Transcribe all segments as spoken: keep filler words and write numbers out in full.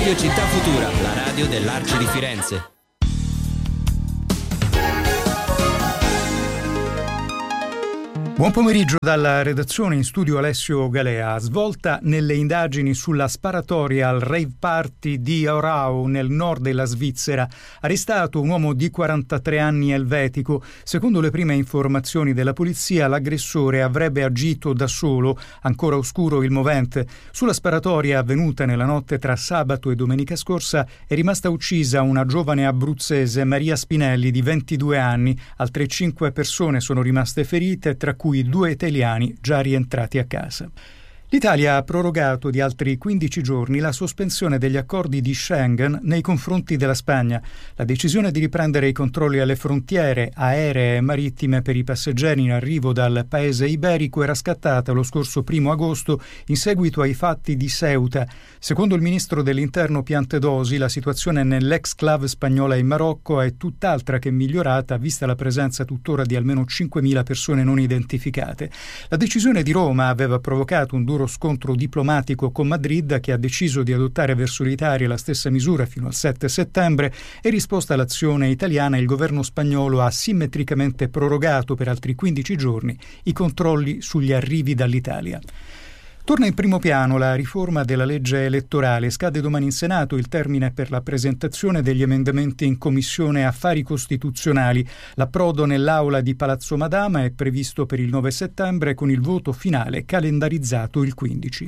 Radio Città Futura, la radio dell'Arci di Firenze. Buon pomeriggio dalla redazione, in studio Alessio Galea. Svolta nelle indagini sulla sparatoria al rave party di Aarau nel nord della Svizzera. Arrestato un uomo di quarantatré anni elvetico. Secondo le prime informazioni della polizia, l'aggressore avrebbe agito da solo, ancora oscuro il movente. Sulla sparatoria avvenuta nella notte tra sabato e domenica scorsa è rimasta uccisa una giovane abruzzese, Maria Spinelli, di ventidue anni. Altre cinque persone sono rimaste ferite, tra cui due italiani già rientrati a casa. L'Italia ha prorogato di altri quindici giorni la sospensione degli accordi di Schengen nei confronti della Spagna. La decisione di riprendere i controlli alle frontiere aeree e marittime per i passeggeri in arrivo dal paese iberico era scattata lo scorso primo agosto in seguito ai fatti di Ceuta. Secondo il ministro dell'Interno Piantedosi, la situazione nell'ex-clave spagnola in Marocco è tutt'altra che migliorata, vista la presenza tuttora di almeno cinquemila persone non identificate. La decisione di Roma aveva provocato un duro scontro diplomatico con Madrid, che ha deciso di adottare verso l'Italia la stessa misura fino al sette settembre, e risposta all'azione italiana il governo spagnolo ha simmetricamente prorogato per altri quindici giorni i controlli sugli arrivi dall'Italia. Torna in primo piano la riforma della legge elettorale. Scade domani in Senato il termine per la presentazione degli emendamenti in Commissione Affari Costituzionali. L'approdo nell'aula di Palazzo Madama è previsto per il nove settembre, con il voto finale calendarizzato il quindici.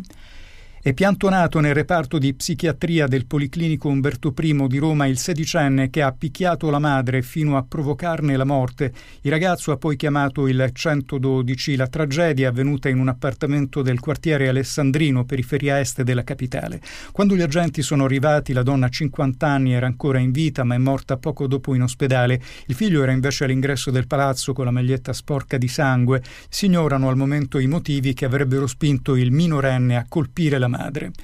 È piantonato nel reparto di psichiatria del Policlinico Umberto I di Roma il sedicenne che ha picchiato la madre fino a provocarne la morte. Il ragazzo ha poi chiamato il centododici. La tragedia è avvenuta in un appartamento del quartiere Alessandrino, periferia est della capitale. Quando gli agenti sono arrivati, la donna, cinquanta anni, era ancora in vita ma è morta poco dopo in ospedale. Il figlio era invece all'ingresso del palazzo con la maglietta sporca di sangue. Si ignorano al momento i motivi che avrebbero spinto il minorenne a colpire la madre.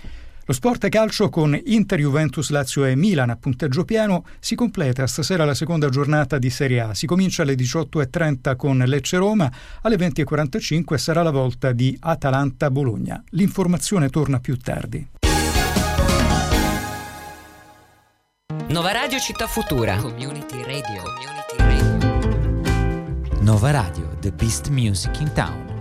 Lo sport e calcio con Inter, Juventus, Lazio e Milan a punteggio pieno. Si completa stasera la seconda giornata di Serie A. Si comincia alle diciotto e trenta con Lecce-Roma, alle venti e quarantacinque sarà la volta di Atalanta-Bologna. L'informazione torna più tardi. Nova Radio Città Futura. Community Radio. Community Radio. Nova Radio, the best music in town.